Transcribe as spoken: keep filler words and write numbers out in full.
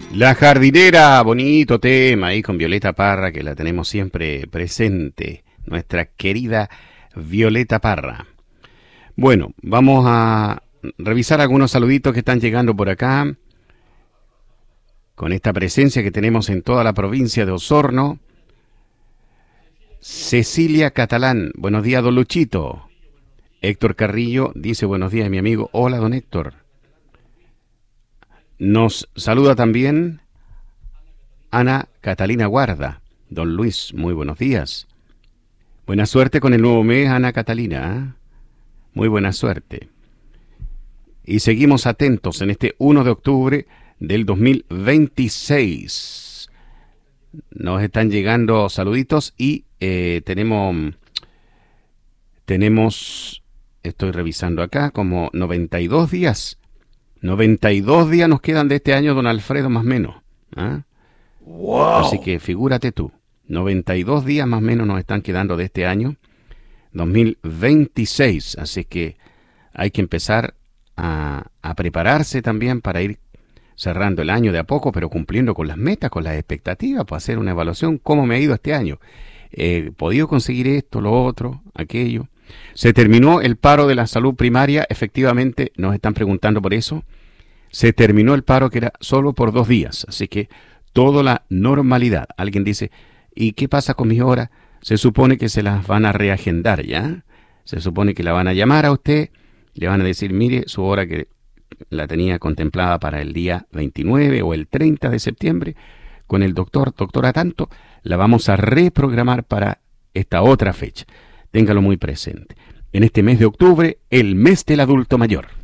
La jardinera, bonito tema ahí con Violeta Parra, que la tenemos siempre presente, nuestra querida Violeta Parra. Bueno, vamos a revisar algunos saluditos que están llegando por acá, con esta presencia que tenemos en toda la provincia de Osorno. Cecilia Catalán, buenos días, don Luchito. Héctor Carrillo dice buenos días, mi amigo. Hola, don Héctor. Nos saluda también Ana Catalina Guarda. Don Luis, muy buenos días. Buena suerte con el nuevo mes, Ana Catalina, ¿eh? Muy buena suerte. Y seguimos atentos en este uno de octubre del dos mil veintiséis. Nos están llegando saluditos y eh, tenemos, tenemos, estoy revisando acá, como noventa y dos días. noventa y dos días nos quedan de este año, don Alfredo, más o menos. ¿Ah? Wow. Así que figúrate tú, noventa y dos días más o menos nos están quedando de este año, dos mil veintiséis. Así que hay que empezar a, a prepararse también para ir cerrando el año de a poco, pero cumpliendo con las metas, con las expectativas, para hacer una evaluación, cómo me ha ido este año. ¿He podido conseguir esto, lo otro, aquello? Se terminó el paro de la salud primaria, efectivamente, nos están preguntando por eso. Se terminó el paro que era solo por dos días, así que toda la normalidad. Alguien dice, ¿y qué pasa con mis horas? Se supone que se las van a reagendar, ¿ya? Se supone que la van a llamar a usted, le van a decir, mire, su hora que la tenía contemplada para el día veintinueve o el treinta de septiembre, con el doctor, doctora tanto, la vamos a reprogramar para esta otra fecha. Téngalo muy presente. En este mes de octubre, el mes del adulto mayor.